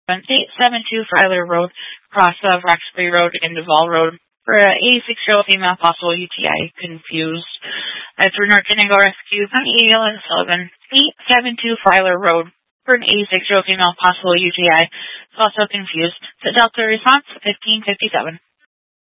872 Filer Road, cross of Roxbury Road and Duval Road. For an 86-year-old female, possible UTI confused. That's for North Canango Rescue, County Aileen Sullivan, 872 Filer Road. For an 86-year-old female, possible UTI, also confused. The Delta response, 1557.